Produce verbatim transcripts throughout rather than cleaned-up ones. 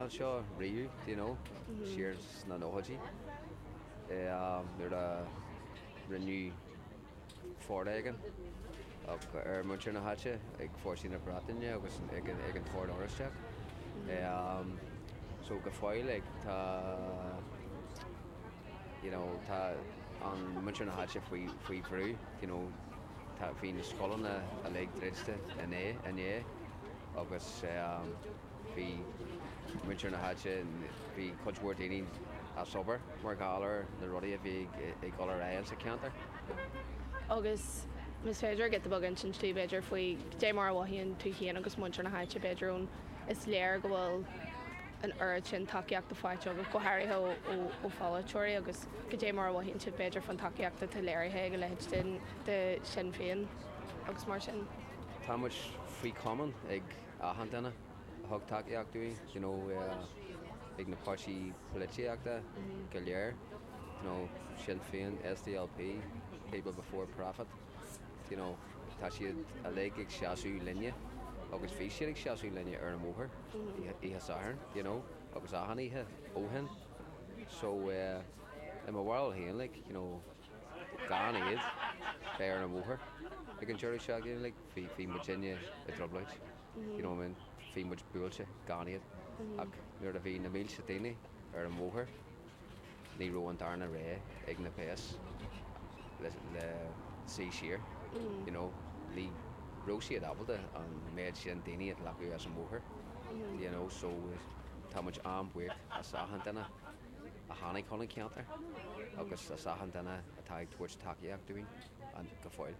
an seo riú, you know, siar na nóidí. Nuair a rinneú Ford aigen ach ar muintir na háite ag fórsí na Bratainne agus ag an Ford Oristeach. So go fáil ag tá you know, tá an muintir na háite faoi bhrú, you know, tá bhí na scolanna a le dréiste in é in é agus bhí muintir na háite bhí cuidmhór daoine a sobar mar gálar na rudaí a bhí ag gálar éan sa ceantar. Agus Miss féidir get bag an sin tí beidir faoi dé mar bhhaíonn tú chéan agus muintir na háite beidirún is léir go bhfuil an ard sin takeíocht fáite agus go háirithe ó fáilteoirí agus go dé mar bhhaíonn si beidir fan takeíochta tá léirithe go leid den de sin féin agus mar sin. Tá muid faoi common ag ahan dana thug takeíochtúí, you know, ag na páirtí políteachta go léir, you know, Sinn Féin, S D L P, People Before Profit, you know, tá siad a le ag seaasú linne agus bhí siad ag seaasú linne ar an móthir ihe saharn, you know, agus ahan ihe óhin. So uh, in my world here, like, you know, gan iad bé ar an móthir ag an deireadh seo gin, like, bhí bhí Virginia i Drobleid, you know what I mean, bhí muid buailte gan iad ach nuair a bhí na mílte daoine ar an móthir ní raibh an darna ré ag na péas le sí siar, you know, ní raibh siad abalta an méid sin daoine a leagadh as an móthir, you know, so tá muid am buíoch a sahan dana a tháinig chun ceantar agus a sahan dana atá ag tuairt takeíochtúí an go fáil.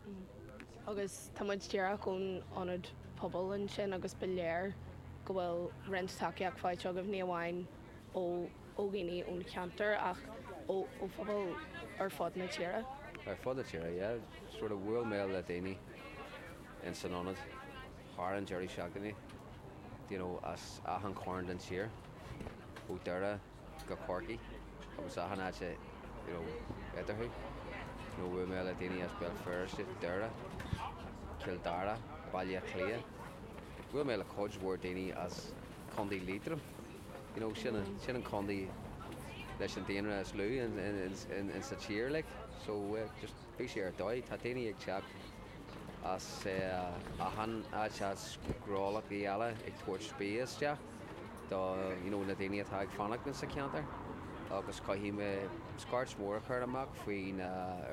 Agus tá muid dearach ón anad pobl an sin agus be léir go bhfuil rint takeíocht fáilte agah ní amháin ó ó ghaoine ón ceantar ach ó ó phobal ar fád na tíre. Ar fád na tíre, yeah, sort of bhfuil mé le daoine in san anad thar an deireadh seachtainna, you know, as ahan corn den tír ó deire go Corky agus ahan áte, you know, idirthu. You know, bhfuil mé le daoine as Belfast, deire, Kildara, Ballyaclia. Bhfuil mé le cuidmhór daoine as Condy Leitrim, you know, sin sin an Condy leis an daoine as lú in in in sa tír, like. So uh, just bhí sé ar dóid, tá daoine ag teach as ahan áte as grálaach í eile ag tuairt spíos teach dá, you know, na daoine atá ag fanacht na sa ceantar agus caithí me scarts mór a chuir amach faoi na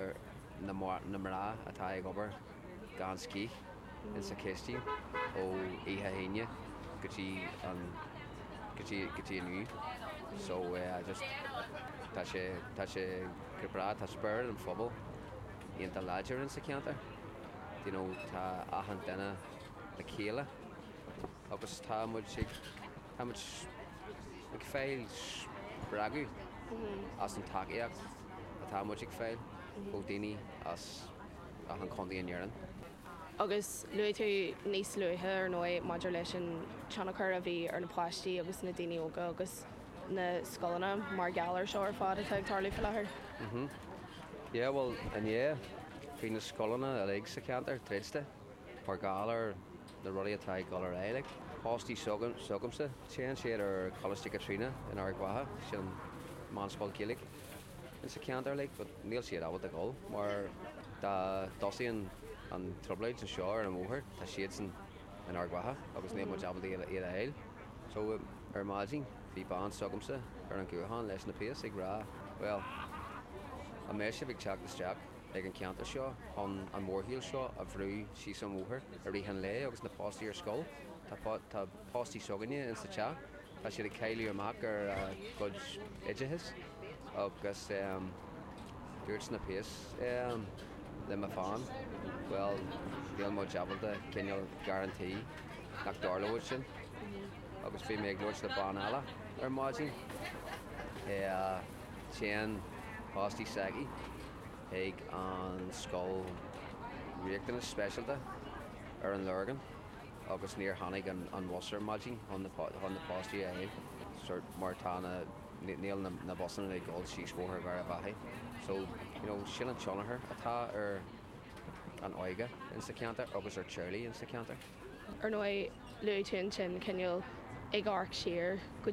na mrá atá ag obair gan cí in sa cistí ó ihe haine gotí an gotí gotí aniu. So uh, just tá sé tá sé go brá tá spur an phobal íonta láidir in sa ceantar, you know, tá ahan dana le céile agus tá muid sig tá muid ag féil bragu as an takeíocht a tá muid ag féil ó daoine as ahan condaí an dhearan. Agus luú tú níos luúthe ar nói maidir leis an teannachar a bhí ar na pláistí agus na daoine óga agus na scolanna mar geallar seo ar fád atá ag tarlaí fel láthair. Mhm. Yeah, well, and yeah, bhí na scolanna a le sa ceantar tréiste mar geallar na rudaí atá ag gálar é, like. Páistí sogamsa, téann siad ar Coláiste Katrina in Ardguatha, sin manscoil Gaelic in sa ceantar, like, but níl siad ábhalt a gáil, mar dá dosaíonn an Trobleid an seo ar an móthir, tá siad san in Ardguatha agus níl muid ábhalt iad a éil. So ar maidin bhí bán sogamsa ar an gútháin leis na píos ag rá, well, a mé sé bhíh teach isteach ag an ceantar seo an an mórthíal seo a bhrú sí san móthir a ríthan le agus na páistí ar scoil. Tá páistí sogaine in sa teach, tá siad ag céilú amach ar gcuid idithis agus dúirt na píos le má fáin, well, bhíal muid ábhalta cineal garantí nach darlóid sin agus bhí mé ag dúirt le bán eile ar maidin téan páistí sagaí ag an scoil riachtanas speisialta ar an Lurgan agus níor tháinig an wasar maidin chun na páistí a éil, sort mar tána níl na bosan ag gáil síos móthir gar a bhaithí. So, you know, sin an teonnachar atá ar an oige in sa ceantar agus ar Shirley in sa ceantar. Ar nói luú tú sin cineal ag arc siar go